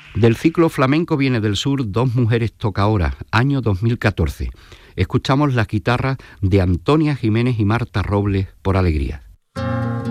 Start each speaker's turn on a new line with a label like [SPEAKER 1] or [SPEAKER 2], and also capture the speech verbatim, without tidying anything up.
[SPEAKER 1] Del ciclo Flamenco viene del sur Dos mujeres tocaoras, año dos mil catorce. Escuchamos las guitarras de Antonia Jiménez y Marta Robles por Alegría.